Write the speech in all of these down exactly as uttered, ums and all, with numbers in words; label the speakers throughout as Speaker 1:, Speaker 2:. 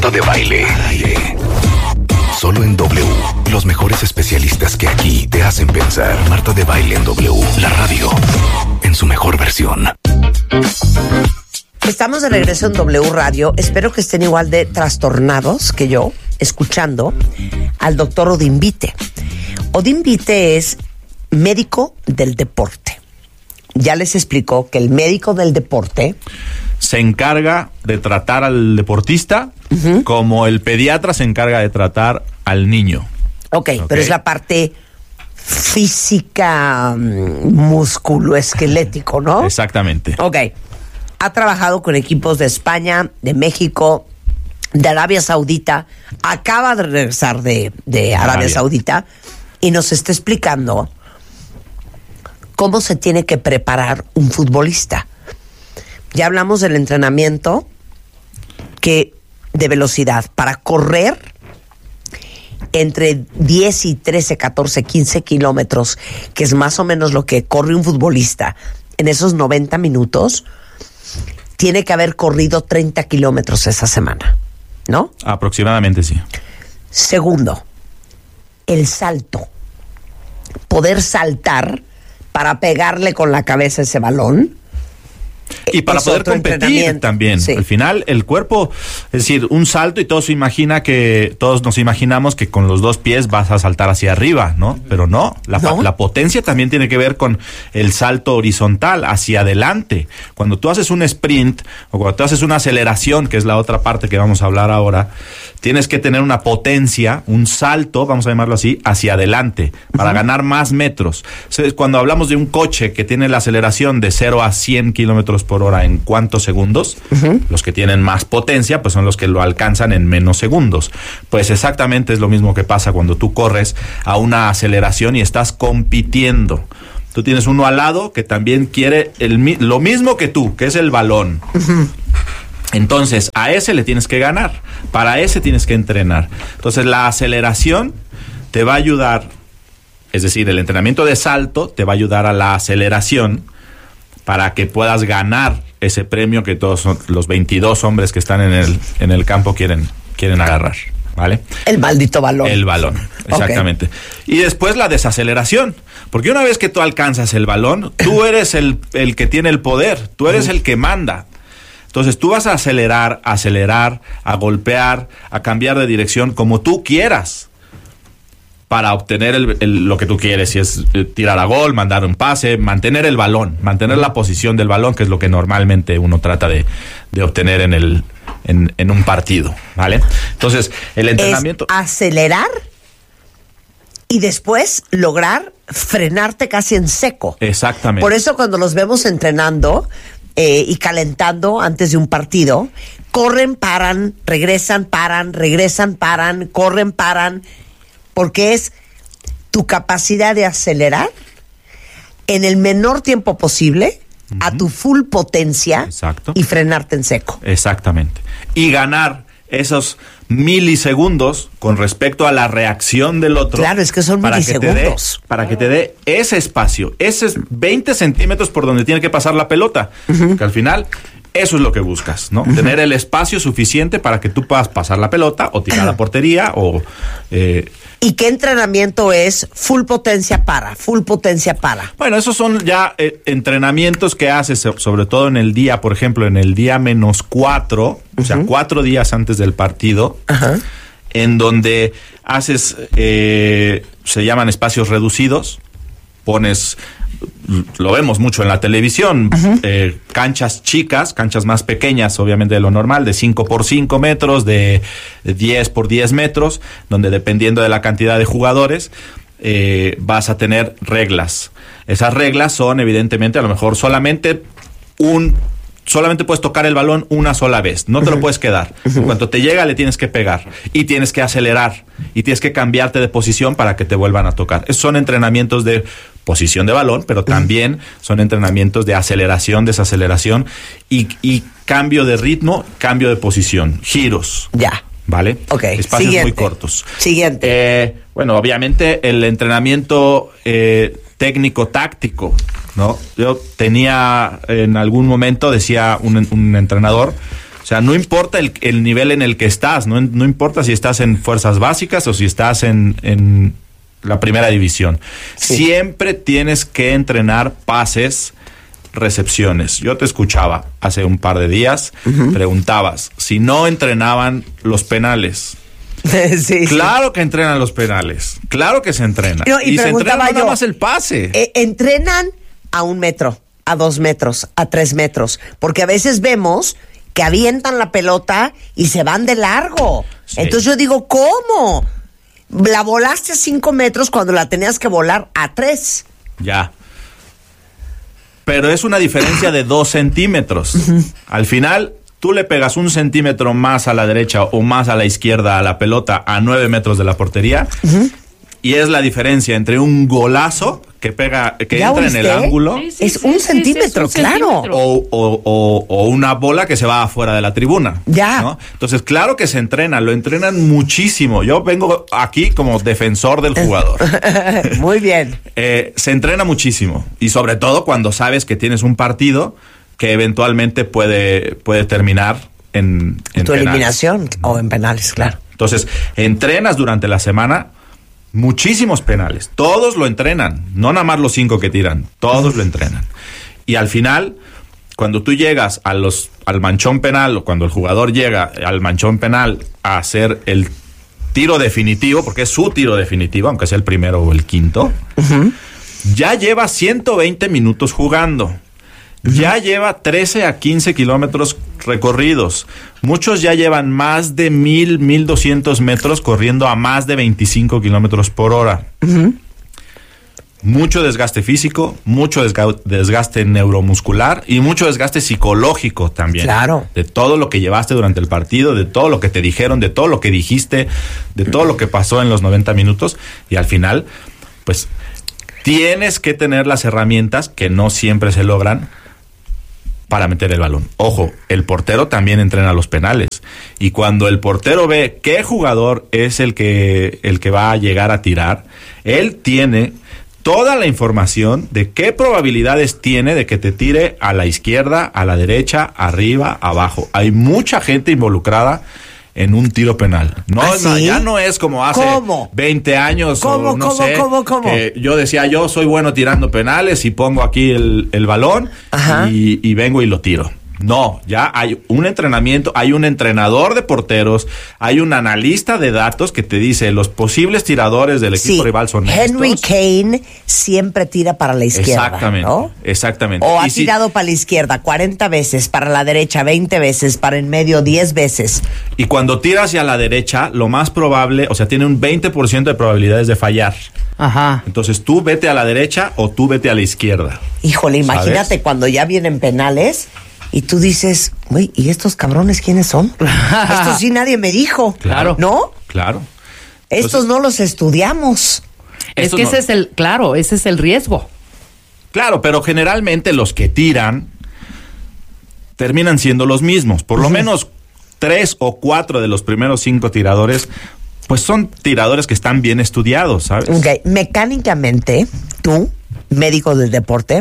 Speaker 1: Marta de Baile. Solo en W. Los mejores especialistas que aquí te hacen pensar. Marta de Baile en W. La radio en su mejor versión.
Speaker 2: Estamos de regreso en W Radio. Espero que estén igual de trastornados que yo, escuchando al doctor Odín Vite. Odín Vite es médico del deporte. Ya les explicó que el médico del deporte
Speaker 3: se encarga de tratar al deportista, uh-huh, como el pediatra se encarga de tratar al niño.
Speaker 2: Ok, okay, pero es la parte física, musculoesquelético, ¿no?
Speaker 3: Exactamente.
Speaker 2: Ok. Ha trabajado con equipos de España, de México, de Arabia Saudita. Acaba de regresar de, de Arabia, Arabia Saudita y nos está explicando cómo se tiene que preparar un futbolista. Ya hablamos del entrenamiento que de velocidad para correr entre diez y trece, catorce, quince kilómetros, que es más o menos lo que corre un futbolista en esos noventa minutos. Tiene que haber corrido treinta kilómetros esa semana, ¿no?
Speaker 3: Aproximadamente, sí.
Speaker 2: Segundo, el salto. Poder saltar para pegarle con la cabeza ese balón.
Speaker 3: Y para poder competir también. Sí. Al final, el cuerpo, es decir, un salto, y todos se imagina que, todos nos imaginamos que con los dos pies vas a saltar hacia arriba, ¿no? Pero no, la, ¿No? la potencia también tiene que ver con el salto horizontal, hacia adelante. Cuando tú haces un sprint, o cuando tú haces una aceleración, que es la otra parte que vamos a hablar ahora, tienes que tener una potencia, un salto, vamos a llamarlo así, hacia adelante, para uh-huh. ganar más metros. Entonces, cuando hablamos de un coche que tiene la aceleración de cero a cien kilómetros por hora en cuántos segundos, uh-huh. los que tienen más potencia, pues son los que lo alcanzan en menos segundos. Pues exactamente es lo mismo que pasa cuando tú corres a una aceleración y estás compitiendo. Tú tienes uno al lado que también quiere el, lo mismo que tú, que es el balón. Uh-huh. Entonces, a ese le tienes que ganar, para ese tienes que entrenar. Entonces, la aceleración te va a ayudar, es decir, el entrenamiento de salto te va a ayudar a la aceleración para que puedas ganar ese premio que todos los veintidós hombres que están en el, en el campo quieren, quieren agarrar, ¿vale?
Speaker 2: El maldito balón.
Speaker 3: El balón, exactamente. Okay. Y después la desaceleración, porque una vez que tú alcanzas el balón, tú eres el, el que tiene el poder, tú eres uh-huh. el que manda. Entonces tú vas a acelerar, a acelerar, a golpear, a cambiar de dirección como tú quieras para obtener el, el, lo que tú quieres, si es tirar a gol, mandar un pase, mantener el balón, mantener la posición del balón, que es lo que normalmente uno trata de, de obtener en, el, en, en un partido, ¿vale? Entonces, el entrenamiento...
Speaker 2: Es acelerar y después lograr frenarte casi en seco.
Speaker 3: Exactamente.
Speaker 2: Por eso cuando los vemos entrenando... Eh, y calentando antes de un partido, corren, paran, regresan, paran, regresan, paran, corren, paran, porque es tu capacidad de acelerar en el menor tiempo posible, uh-huh. a tu full potencia. Exacto. Y frenarte en seco.
Speaker 3: Exactamente. Y ganar esos milisegundos con respecto a la reacción del otro.
Speaker 2: Claro, es que son para milisegundos.
Speaker 3: Que dé, para que te dé ese espacio, esos veinte centímetros por donde tiene que pasar la pelota. Uh-huh. Que al final, eso es lo que buscas, ¿no? Uh-huh. Tener el espacio suficiente para que tú puedas pasar la pelota o tirar a la portería o... Eh,
Speaker 2: ¿Y qué entrenamiento es full potencia para, full potencia para?
Speaker 3: Bueno, esos son ya eh, entrenamientos que haces, sobre todo en el día, por ejemplo, en el día menos cuatro, uh-huh. o sea, cuatro días antes del partido, uh-huh. en donde haces, eh, se llaman espacios reducidos, pones... Lo vemos mucho en la televisión, uh-huh. eh, canchas chicas, canchas más pequeñas, obviamente de lo normal, de cinco por cinco metros, de diez por diez metros, donde dependiendo de la cantidad de jugadores, eh, vas a tener reglas. Esas reglas son, evidentemente, a lo mejor solamente un... Solamente puedes tocar el balón una sola vez, no te uh-huh. lo puedes quedar. Uh-huh. En cuanto te llega, le tienes que pegar y tienes que acelerar y tienes que cambiarte de posición para que te vuelvan a tocar. Esos son entrenamientos de posición de balón, pero también uh-huh. son entrenamientos de aceleración, desaceleración y, y cambio de ritmo, cambio de posición, giros.
Speaker 2: Ya.
Speaker 3: ¿Vale?
Speaker 2: Ok.
Speaker 3: Espacios
Speaker 2: Siguiente.
Speaker 3: muy cortos.
Speaker 2: Siguiente.
Speaker 3: Eh, bueno, obviamente el entrenamiento eh, técnico-táctico, ¿no? Yo tenía en algún momento, decía un, un entrenador, sea, no importa el, el nivel en el que estás, no, no importa si estás en fuerzas básicas o si estás en, en la primera división. Sí. Siempre tienes que entrenar pases, recepciones. Yo te escuchaba hace un par de días, uh-huh. preguntabas si no entrenaban los penales. Sí, claro sí. que entrenan los penales, claro que se entrenan. No, y, y se entrena nada más el pase.
Speaker 2: Eh, entrenan a un metro, a dos metros, a tres metros, porque a veces vemos que avientan la pelota y se van de largo. Sí. Entonces yo digo, ¿cómo? La volaste a cinco metros cuando la tenías que volar a tres.
Speaker 3: Ya. Pero es una diferencia de dos centímetros. Uh-huh. Al final, tú le pegas un centímetro más a la derecha o más a la izquierda a la pelota a nueve metros de la portería. Uh-huh. Y es la diferencia entre un golazo que pega, que entra en el ángulo.
Speaker 2: Sí, sí, es sí, un sí, centímetro, sí, es un claro. Centímetro.
Speaker 3: O, o, o, o una bola que se va afuera de la tribuna.
Speaker 2: Ya.
Speaker 3: ¿no? Entonces, claro que se entrena, lo entrenan muchísimo. Yo vengo aquí como defensor del jugador.
Speaker 2: Muy bien.
Speaker 3: eh, se entrena muchísimo. Y sobre todo cuando sabes que tienes un partido que eventualmente puede, puede terminar en, en
Speaker 2: tu
Speaker 3: penales.
Speaker 2: eliminación o en penales, claro.
Speaker 3: Entonces, entrenas durante la semana muchísimos penales. Todos lo entrenan. No nada más los cinco que tiran. Todos lo entrenan. Y al final, cuando tú llegas a los, al manchón penal, o cuando el jugador llega al manchón penal a hacer el tiro definitivo, porque es su tiro definitivo, aunque sea el primero o el quinto, uh-huh. ya lleva ciento veinte minutos jugando. Ya lleva trece a quince kilómetros recorridos. Muchos ya llevan más de mil, mil doscientos metros corriendo a más de veinticinco kilómetros por hora. Uh-huh. Mucho desgaste físico, mucho desga- desgaste neuromuscular y mucho desgaste psicológico también.
Speaker 2: Claro.
Speaker 3: De todo lo que llevaste durante el partido, de todo lo que te dijeron, de todo lo que dijiste, de todo lo que pasó en los noventa minutos. Y al final, pues, tienes que tener las herramientas que no siempre se logran para meter el balón. Ojo, el portero también entrena los penales. Y cuando el portero ve qué jugador es el que, el que va a llegar a tirar, él tiene toda la información de qué probabilidades tiene de que te tire a la izquierda, a la derecha, arriba, abajo. Hay mucha gente involucrada en un tiro penal. No,
Speaker 2: ¿Ah,
Speaker 3: no
Speaker 2: sí?
Speaker 3: ya no es como hace
Speaker 2: ¿Cómo?
Speaker 3: veinte años
Speaker 2: ¿Cómo,
Speaker 3: o no
Speaker 2: cómo,
Speaker 3: sé,
Speaker 2: cómo, cómo?
Speaker 3: que yo decía, yo soy bueno tirando penales y pongo aquí el, el balón y, y vengo y lo tiro. No, ya hay un entrenamiento, hay un entrenador de porteros, hay un analista de datos que te dice los posibles tiradores del equipo
Speaker 2: sí,
Speaker 3: rival son estos.
Speaker 2: Henry Kane siempre tira para la izquierda,
Speaker 3: exactamente,
Speaker 2: ¿no?
Speaker 3: Exactamente.
Speaker 2: O ha
Speaker 3: y
Speaker 2: tirado
Speaker 3: si,
Speaker 2: para la izquierda cuarenta veces, para la derecha veinte veces, para en medio diez veces.
Speaker 3: Y cuando tira hacia la derecha, lo más probable, o sea, tiene un veinte por ciento de probabilidades de fallar.
Speaker 2: Ajá.
Speaker 3: Entonces tú vete a la derecha o tú vete a la izquierda.
Speaker 2: Híjole, imagínate ¿sabes? Cuando ya vienen penales y tú dices, güey, ¿y estos cabrones quiénes son? Estos sí nadie me dijo.
Speaker 3: Claro.
Speaker 2: ¿No?
Speaker 3: Claro.
Speaker 2: Estos Entonces, no los estudiamos.
Speaker 4: Es que no. ese es el, claro, ese es el riesgo.
Speaker 3: Claro, pero generalmente los que tiran terminan siendo los mismos. Por lo uh-huh. menos tres o cuatro de los primeros cinco tiradores, pues son tiradores que están bien estudiados, ¿sabes?
Speaker 2: Ok, mecánicamente, tú, médico del deporte,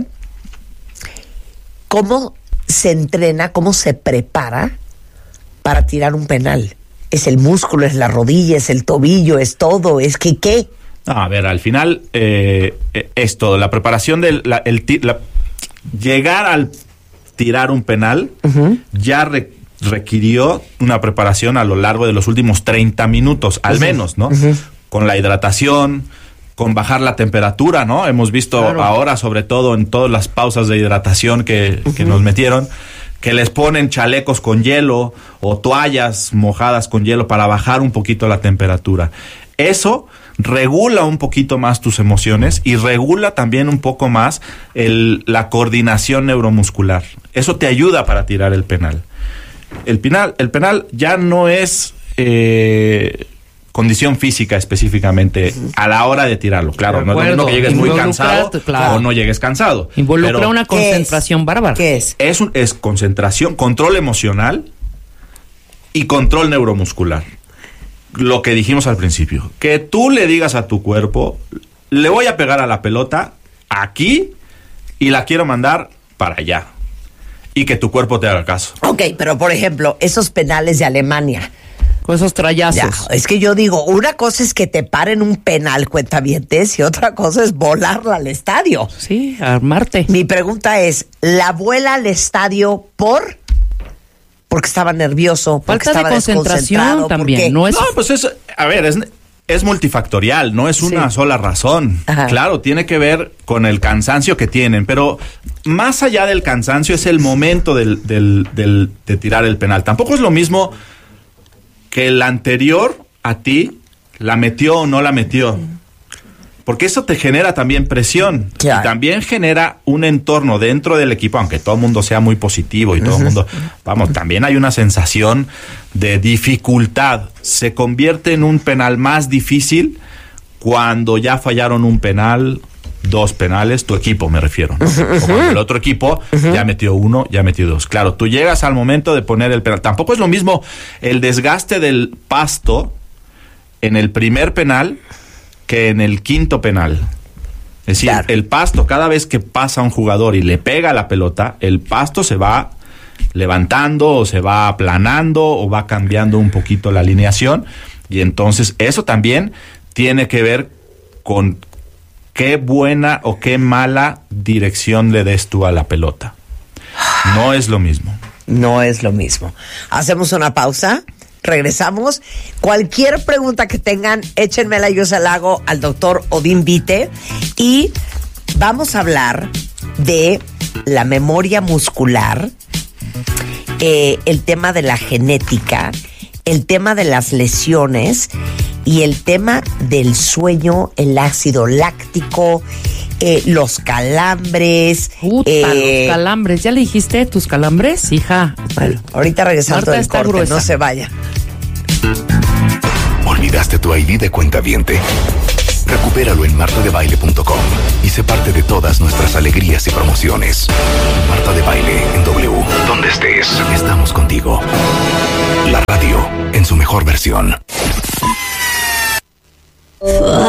Speaker 2: ¿cómo se entrena, cómo se prepara para tirar un penal? ¿Es el músculo, es la rodilla, es el tobillo, es todo? ¿Es que qué?
Speaker 3: A ver, al final eh, es todo. La preparación del la, el, la, llegar al tirar un penal uh-huh. ya re, requirió una preparación a lo largo de los últimos treinta minutos, al uh-huh. menos, ¿no? Uh-huh. Con la hidratación, con bajar la temperatura, ¿no? Hemos visto claro. ahora, sobre todo en todas las pausas de hidratación que, uh-huh. que nos metieron, que les ponen chalecos con hielo o toallas mojadas con hielo para bajar un poquito la temperatura. Eso regula un poquito más tus emociones y regula también un poco más el, la coordinación neuromuscular. Eso te ayuda para tirar el penal. El penal, el penal ya no es eh, condición física específicamente a la hora de tirarlo. Claro, no es lo que llegues muy cansado claro. o no llegues cansado.
Speaker 4: Involucra pero una concentración
Speaker 2: ¿qué
Speaker 4: bárbara.
Speaker 2: ¿Qué es?
Speaker 3: Es, un, es concentración, control emocional y control neuromuscular. Lo que dijimos al principio, que tú le digas a tu cuerpo, le voy a pegar a la pelota aquí y la quiero mandar para allá. y que tu cuerpo te haga caso.
Speaker 2: Ok, pero por ejemplo, esos penales de Alemania.
Speaker 4: Con esos trayazos.
Speaker 2: Ya, es que yo digo, una cosa es que te paren un penal, cuentavientes, y otra cosa es volarla al estadio.
Speaker 4: Sí, armarte.
Speaker 2: Mi pregunta es, ¿la vuela al estadio por...? Porque estaba nervioso, porque
Speaker 4: Falta
Speaker 2: estaba
Speaker 4: de concentración también.
Speaker 3: No, es... no, pues es, a ver, es, es multifactorial, no es una sí. sola razón. Ajá. Claro, tiene que ver con el cansancio que tienen, pero más allá del cansancio es el momento del, del, del, de tirar el penal. Tampoco es lo mismo que el anterior a ti la metió o no la metió. Porque eso te genera también presión. Claro. Y también genera un entorno dentro del equipo, aunque todo el mundo sea muy positivo y todo el mundo... Vamos, también hay una sensación de dificultad. Se convierte en un penal más difícil cuando ya fallaron un penal, dos penales, tu equipo me refiero, ¿no? O cuando el otro equipo ya metió uno, ya metió dos. Claro, tú llegas al momento de poner el penal. Tampoco es lo mismo el desgaste del pasto en el primer penal que en el quinto penal. Es decir, claro. el pasto, cada vez que pasa un jugador y le pega la pelota, el pasto se va levantando o se va aplanando o va cambiando un poquito la alineación, y entonces eso también tiene que ver con qué buena o qué mala dirección le des tú a la pelota. No es lo mismo.
Speaker 2: No es lo mismo. Hacemos una pausa. Regresamos. Cualquier pregunta que tengan, échenmela, yo se la hago al doctor Odín Vite. Y vamos a hablar de la memoria muscular, eh, el tema de la genética, el tema de las lesiones y el tema del sueño, el ácido láctico, eh, los calambres.
Speaker 4: Puta, eh, los calambres. ¿Ya le dijiste tus calambres, hija?
Speaker 2: Bueno, ahorita regresando del corte, gruesa. No se vaya.
Speaker 1: ¿Olvidaste tu I D de cuentaviente? Recupéralo en marta de baile punto com y sé parte de todas nuestras alegrías y promociones. Marta de Baile en W. Donde estés, estamos contigo. La radio en su mejor versión.
Speaker 5: Fue